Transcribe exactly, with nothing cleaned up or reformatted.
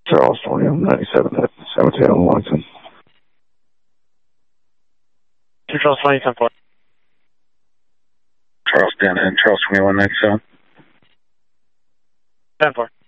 Charles twenty-one ninety-seven at seventeen oh Washington. Two Charles twenty, ten four. Charles ten and Charles twenty-one ninety-seven. ten four.